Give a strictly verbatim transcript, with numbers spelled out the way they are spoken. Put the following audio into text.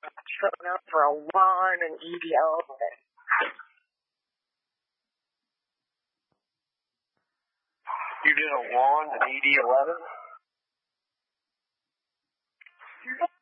showing up for a lawn and E D eleven. You did a lawn and E D eleven?